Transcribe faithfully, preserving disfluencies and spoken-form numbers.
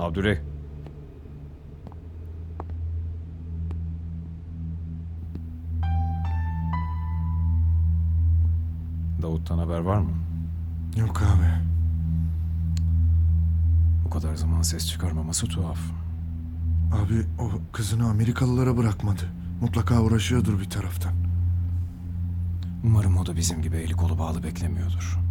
Abdüley. Davut'tan haber var mı? Yok abi. Bu kadar zaman ses çıkarmaması tuhaf. Abi o kızını Amerikalılara bırakmadı. Mutlaka uğraşıyordur bir taraftan. Umarım o da bizim gibi eli kolu bağlı beklemiyordur.